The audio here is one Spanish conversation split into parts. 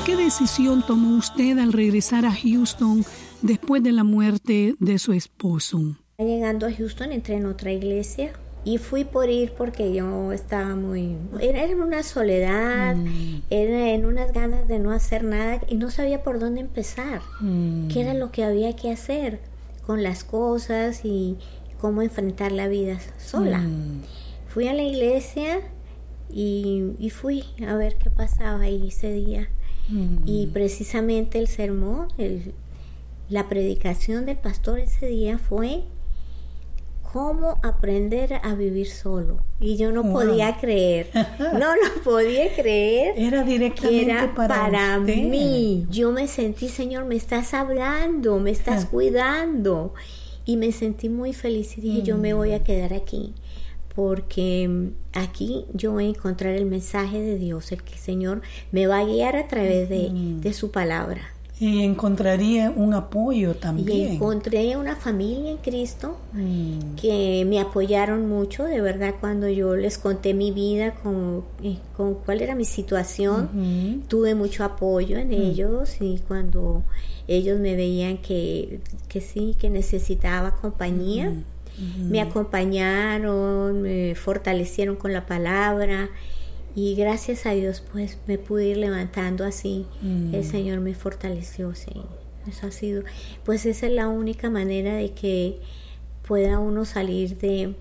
¿Qué decisión tomó usted al regresar a Houston después de la muerte de su esposo? Llegando a Houston entré en otra iglesia y fui por ir porque yo estaba era en una soledad, era en unas ganas de no hacer nada y no sabía por dónde empezar, qué era lo que había que hacer con las cosas y cómo enfrentar la vida sola. Fui a la iglesia y fui a ver qué pasaba ahí ese día. Y precisamente el sermón, la predicación del pastor ese día fue cómo aprender a vivir solo. Y yo no podía creer, no lo podía creer. Era directamente que era para usted. mí. Yo me sentí, Señor, me estás hablando, me estás cuidando. Y me sentí muy feliz y dije, yo me voy a quedar aquí. Porque aquí yo voy a encontrar el mensaje de Dios, el que el Señor me va a guiar a través de su palabra. Y encontraría un apoyo también. Y encontré una familia en Cristo que me apoyaron mucho, de verdad, cuando yo les conté mi vida, con cuál era mi situación, tuve mucho apoyo en ellos, y cuando ellos me veían que sí, que necesitaba compañía, me acompañaron, me fortalecieron con la palabra. Y gracias a Dios, pues, me pude ir levantando así. El Señor me fortaleció, sí. Eso ha sido, pues, esa es la única manera de que pueda uno salir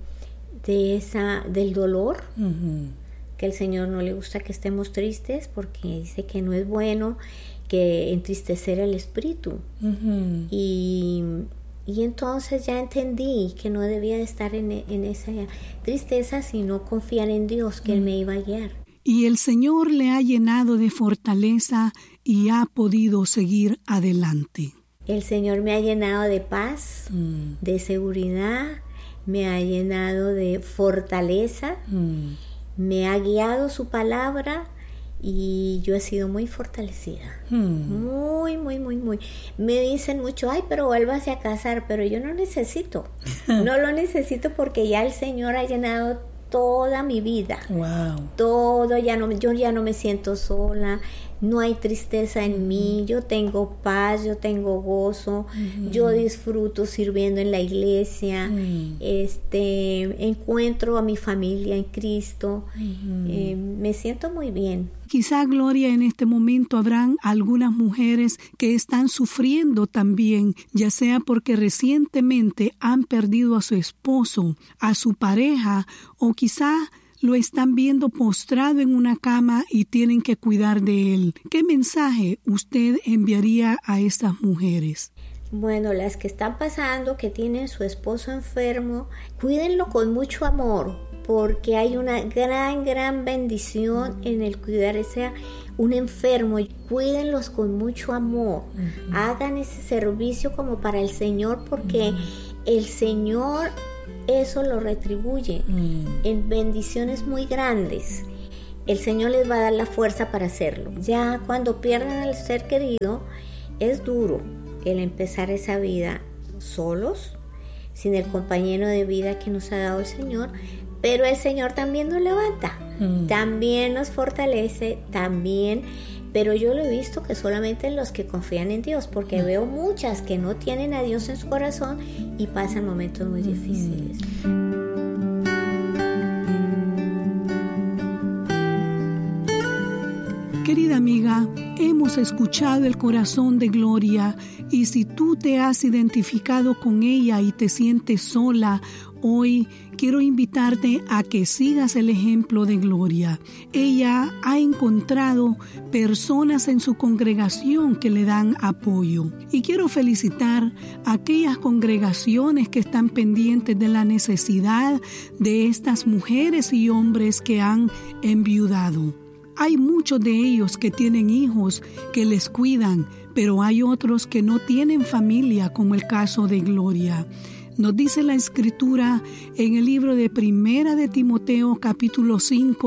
del dolor. Que el Señor no le gusta que estemos tristes, porque dice que no es bueno que entristecer el espíritu. Y entonces ya entendí que no debía de estar en esa tristeza, sino confiar en Dios, que Él me iba a guiar. Y el Señor le ha llenado de fortaleza y ha podido seguir adelante. El Señor me ha llenado de paz, de seguridad, me ha llenado de fortaleza, me ha guiado su palabra. Y yo he sido muy fortalecida, muy. Me dicen mucho, ay, pero vuélvase a casar, pero yo no necesito, no lo necesito porque ya el Señor ha llenado toda mi vida. Todo, yo ya no me siento sola, no hay tristeza en mí, yo tengo paz, yo tengo gozo, yo disfruto sirviendo en la iglesia, encuentro a mi familia en Cristo, me siento muy bien. Quizá, Gloria, en este momento habrán algunas mujeres que están sufriendo también, ya sea porque recientemente han perdido a su esposo, a su pareja, o quizá lo están viendo postrado en una cama y tienen que cuidar de él. ¿Qué mensaje usted enviaría a estas mujeres? Bueno, las que están pasando, que tienen su esposo enfermo, cuídenlo con mucho amor, porque hay una gran bendición en el cuidar un enfermo. Cuídenlos con mucho amor, hagan ese servicio como para el Señor, porque el Señor eso lo retribuye en bendiciones muy grandes. El Señor les va a dar la fuerza para hacerlo. Ya cuando pierdan al ser querido, es duro el empezar esa vida solos, sin el compañero de vida que nos ha dado el Señor, pero el Señor también nos levanta, también nos fortalece, también, pero yo lo he visto que solamente en los que confían en Dios, porque veo muchas que no tienen a Dios en su corazón y pasan momentos muy difíciles. Querida amiga, hemos escuchado el corazón de Gloria, y si tú te has identificado con ella y te sientes sola, hoy quiero invitarte a que sigas el ejemplo de Gloria. Ella ha encontrado personas en su congregación que le dan apoyo. Y quiero felicitar a aquellas congregaciones que están pendientes de la necesidad de estas mujeres y hombres que han enviudado. Hay muchos de ellos que tienen hijos que les cuidan, pero hay otros que no tienen familia, como el caso de Gloria. Nos dice la Escritura en el libro de Primera de Timoteo, capítulo 5,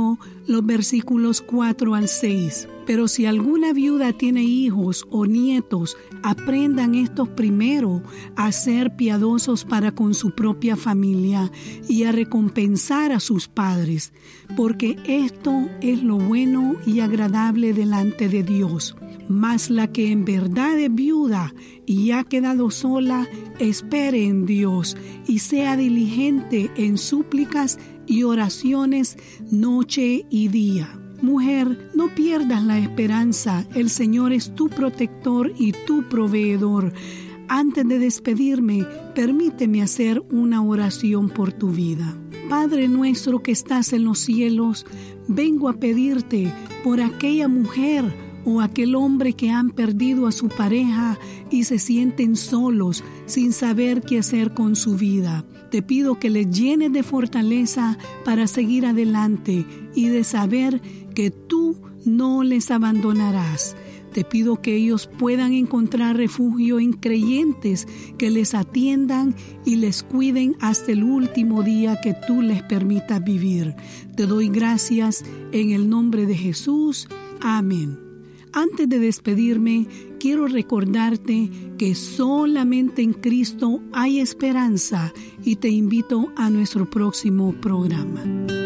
los versículos 4 al 6. Pero si alguna viuda tiene hijos o nietos, aprendan estos primero a ser piadosos para con su propia familia y a recompensar a sus padres, porque esto es lo bueno y agradable delante de Dios. Mas la que en verdad es viuda y ha quedado sola, espere en Dios y sea diligente en súplicas y oraciones noche y día. Mujer, no pierdas la esperanza, el Señor es tu protector y tu proveedor. Antes de despedirme, permíteme hacer una oración por tu vida. Padre nuestro que estás en los cielos, vengo a pedirte por aquella mujer o aquel hombre que han perdido a su pareja y se sienten solos sin saber qué hacer con su vida. Te pido que les llenes de fortaleza para seguir adelante y de saber que tú no les abandonarás. Te pido que ellos puedan encontrar refugio en creyentes que les atiendan y les cuiden hasta el último día que tú les permitas vivir. Te doy gracias en el nombre de Jesús. Amén. Antes de despedirme, quiero recordarte que solamente en Cristo hay esperanza y te invito a nuestro próximo programa.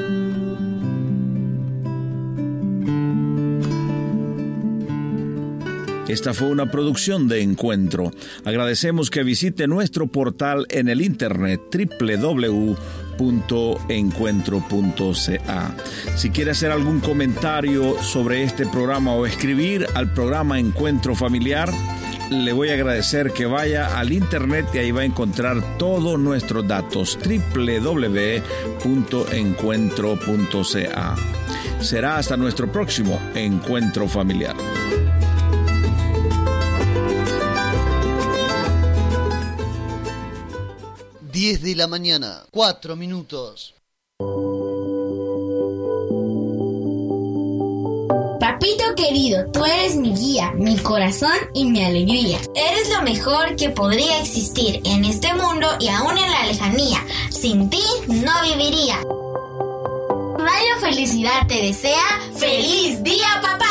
Esta fue una producción de Encuentro. Agradecemos que visite nuestro portal en el internet www.encuentro.ca. Si quiere hacer algún comentario sobre este programa o escribir al programa Encuentro Familiar, le voy a agradecer que vaya al internet y ahí va a encontrar todos nuestros datos, www.encuentro.ca. Será hasta nuestro próximo Encuentro Familiar. 10 de la mañana, 4 minutos. Papito querido, tú eres mi guía, mi corazón y mi alegría. Eres lo mejor que podría existir en este mundo y aún en la lejanía. Sin ti no viviría. Radio Felicidad te desea ¡Feliz Día, Papá!